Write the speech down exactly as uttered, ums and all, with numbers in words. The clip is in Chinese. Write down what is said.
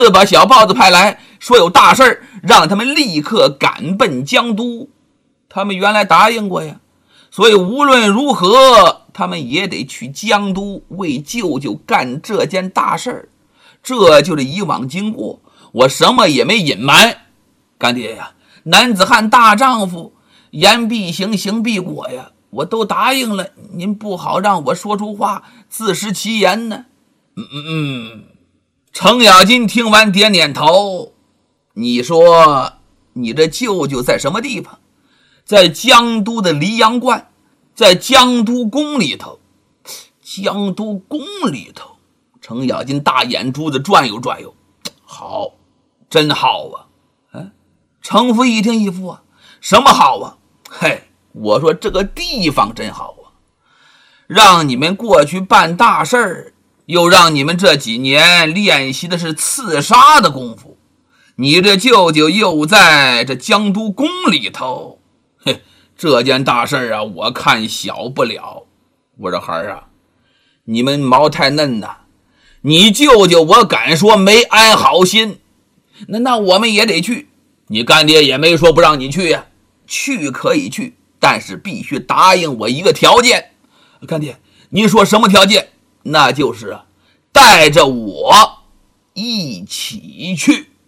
把小豹子派来，说有大事让他们立刻赶奔江都。他们原来答应过呀，所以无论如何他们也得去江都为舅舅干这件大事。这就是以往经过，我什么也没隐瞒。干爹呀，男子汉大丈夫，言必行，行必果呀，我都答应了，您不好让我说出话自食其言呢。嗯嗯嗯。程咬金听完点点头，你说你这舅舅在什么地方？在江都的黎阳观，在江都宫里头。江都宫里头，程咬金大眼珠子转悠转悠，好，真好啊！嗯，程福一听一副啊，什么好啊？嘿，我说这个地方真好啊，让你们过去办大事儿，又让你们这几年练习的是刺杀的功夫，你这舅舅又在这江都宫里头，嘿，这件大事啊，我看小不了。我说孩儿啊，你们毛太嫩呐，你舅舅我敢说没安好心，那那我们也得去。你干爹也没说不让你去呀、啊，去可以去，但是必须答应我一个条件。干爹，您说什么条件？那就是啊，带着我一起去。